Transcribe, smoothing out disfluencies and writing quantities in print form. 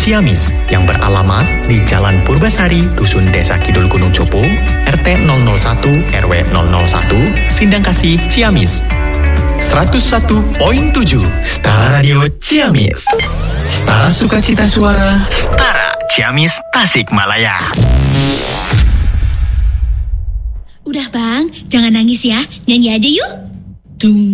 Ciamis yang beralamat di Jalan Purbasari, Dusun Desa Kidul Gunung Copo, RT 001 RW 001, Sindangkasih, Ciamis. 101.7 Setara Radio Ciamis. Setara Sukacita Suara, Setara Ciamis Tasikmalaya. Udah bang, jangan nangis ya, nyanyi aja yuk. Tung